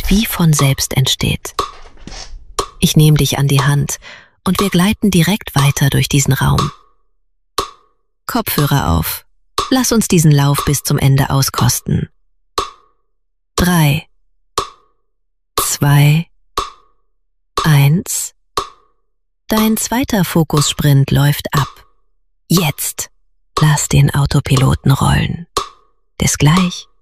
wie von selbst entsteht. Ich nehme dich an die Hand und wir gleiten direkt weiter durch diesen Raum. Kopfhörer auf. Lass uns diesen Lauf bis zum Ende auskosten. 3, 2, 1. Dein zweiter Fokussprint läuft ab. Jetzt lass den Autopiloten rollen. Bis gleich.